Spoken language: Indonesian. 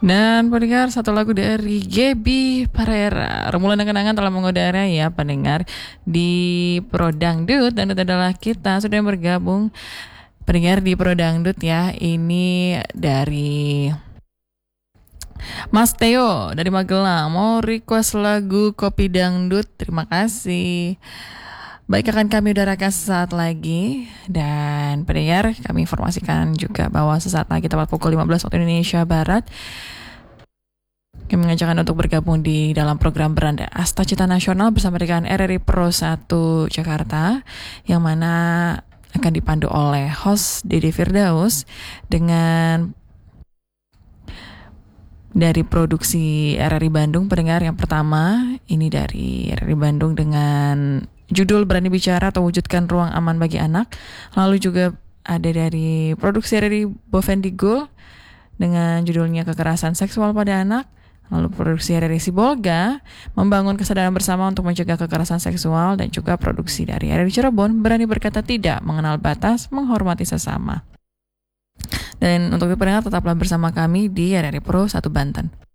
Dan pendengar satu lagu dari Gaby Pereira, Rembulan dan Kenangan telah mengudara ya pendengar di Pro Dangdut. Dangdut adalah kita sudah bergabung pendengar di Pro Dangdut ya. Ini dari Mas Theo dari Magelang mau request lagu Kopi Dangdut. Terima kasih. Baik, akan kami udarakan sesaat lagi. Dan pendengar, kami informasikan juga bahwa sesaat lagi tepat pukul 15 waktu Indonesia Barat, kami mengajak Anda untuk bergabung di dalam program Beranda Asta Cita Nasional bersama dengan RRI Pro 1 Jakarta, yang mana akan dipandu oleh host Dede Firdaus dengan dari produksi RRI Bandung. Pendengar, yang pertama ini dari RRI Bandung dengan judul Berani Bicara atau Wujudkan Ruang Aman Bagi Anak. Lalu juga ada dari produksi RRI Bovendigul dengan judulnya Kekerasan Seksual pada Anak. Lalu produksi RRI Sibolga, Membangun Kesadaran Bersama untuk Mencegah Kekerasan Seksual. Dan juga produksi dari RRI Cirebon, Berani Berkata Tidak, Mengenal Batas, Menghormati Sesama. Dan untuk pendengar, tetaplah bersama kami di RRI Pro 1 Banten.